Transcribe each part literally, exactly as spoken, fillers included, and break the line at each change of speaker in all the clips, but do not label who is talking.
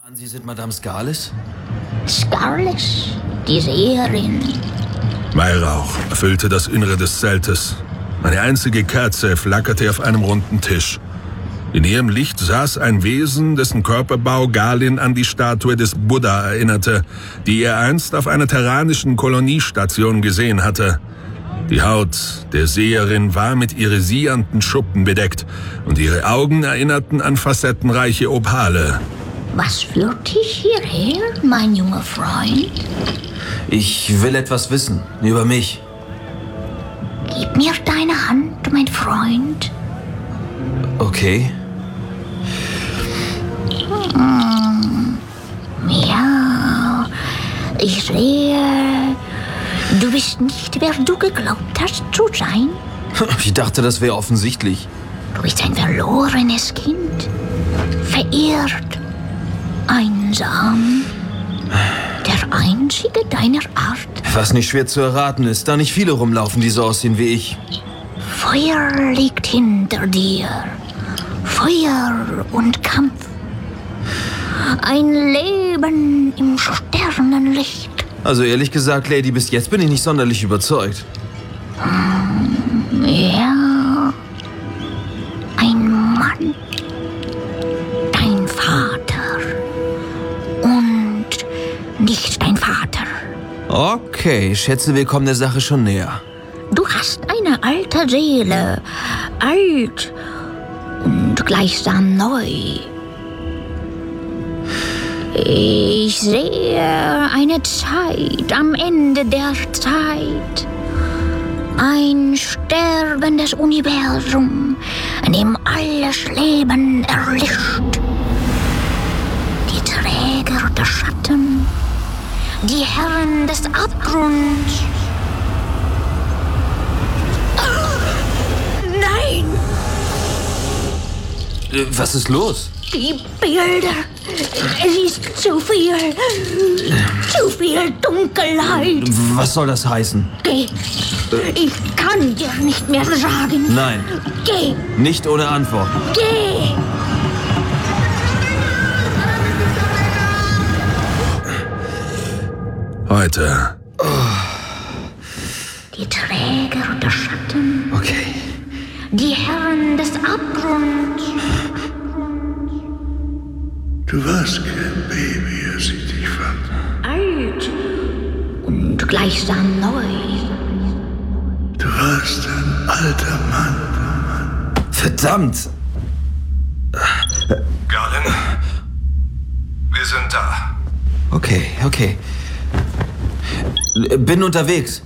Sie sind Madame Scarlis?
Scarlis, die Seherin.
Weihrauch erfüllte das Innere des Zeltes. Eine einzige Kerze flackerte auf einem runden Tisch. In ihrem Licht saß ein Wesen, dessen Körperbau Galen an die Statue des Buddha erinnerte, die er einst auf einer terranischen Koloniestation gesehen hatte. Die Haut der Seherin war mit irisierenden Schuppen bedeckt und ihre Augen erinnerten an facettenreiche Opale.
Was führt dich hierher, mein junger Freund?
Ich will etwas wissen über mich.
Gib mir deine Hand, mein Freund.
Okay.
Hm. Ja, ich sehe, du bist nicht, wer du geglaubt hast zu sein.
Ich dachte, das wäre offensichtlich.
Du bist ein verlorenes Kind, verirrt, einsam, der einzige deiner Art.
Was nicht schwer zu erraten ist, da nicht viele rumlaufen, die so aussehen wie ich.
Feuer liegt hinter dir. Feuer und Kampf. Ein Leben im Sternenlicht.
Also ehrlich gesagt, Lady, bis jetzt bin ich nicht sonderlich überzeugt.
Ja. Ein Mann. Dein Vater. Und nicht dein Vater.
Okay, ich schätze, wir kommen der Sache schon näher.
Du hast eine alte Seele. Alt und gleichsam neu. Ich sehe eine Zeit am Ende der Zeit. Ein sterbendes Universum, in dem alles Leben erlischt. Die Träger der Schatten, die Herren des Abgrunds. Oh, nein!
Was ist los?
Die Bilder. Es ist zu viel. Zu viel Dunkelheit.
Was soll das heißen?
Geh. Ich kann dir nicht mehr sagen.
Nein.
Geh.
Nicht ohne Antwort.
Geh.
Heute.
Die Träger der Schatten.
Okay.
Die Herren des Abgrunds.
Du warst kein Baby, als ich dich fand.
Alt und gleichsam neu.
Du warst ein alter Mann.
Verdammt!
Galen, wir sind da.
Okay, okay. Bin unterwegs.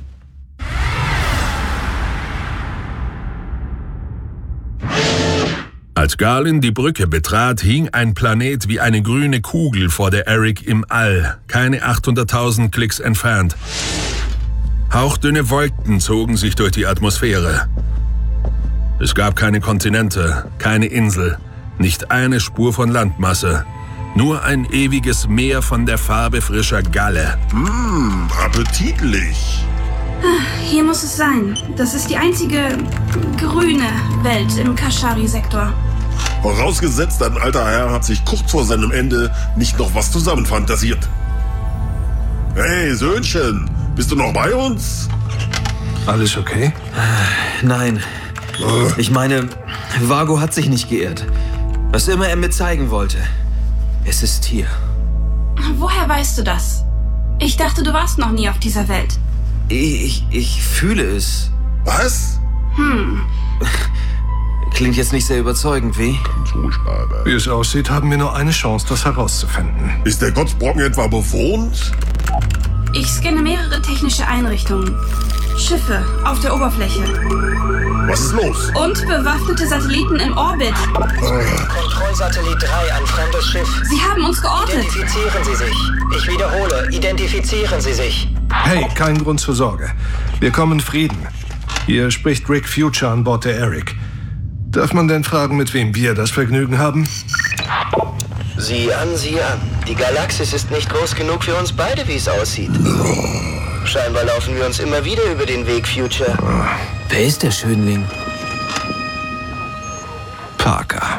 Als Galen die Brücke betrat, hing ein Planet wie eine grüne Kugel vor der Eric im All, keine achthunderttausend Klicks entfernt. Hauchdünne Wolken zogen sich durch die Atmosphäre. Es gab keine Kontinente, keine Insel, nicht eine Spur von Landmasse. Nur ein ewiges Meer von der Farbe frischer Galle.
Mmh, appetitlich.
Hier muss es sein. Das ist die einzige grüne Welt im Kashari-Sektor.
Vorausgesetzt, ein alter Herr hat sich kurz vor seinem Ende nicht noch was zusammenfantasiert. Hey, Söhnchen, bist du noch bei uns?
Alles okay?
Nein. Ich meine, Vago hat sich nicht geirrt. Was immer er mir zeigen wollte. Es ist hier.
Woher weißt du das? Ich dachte, du warst noch nie auf dieser Welt.
Ich, ich fühle es.
Was?
Hm.
Klingt jetzt nicht sehr überzeugend, wie?
Wie es aussieht, haben wir nur eine Chance, das herauszufinden.
Ist der Gottsbrocken etwa bewohnt?
Ich scanne mehrere technische Einrichtungen. Schiffe auf der Oberfläche.
Was ist los?
Und bewaffnete Satelliten im Orbit.
Kontrollsatellit drei, ein fremdes Schiff.
Sie haben uns geortet.
Identifizieren Sie sich. Ich wiederhole, identifizieren Sie sich.
Hey, kein Grund zur Sorge. Wir kommen Frieden. Hier spricht Rick Future an Bord der Eric. Darf man denn fragen, mit wem wir das Vergnügen haben?
Sieh an, sieh an. Die Galaxis ist nicht groß genug für uns beide, wie es aussieht. Scheinbar laufen wir uns immer wieder über den Weg, Future.
Wer ist der Schönling?
Parker.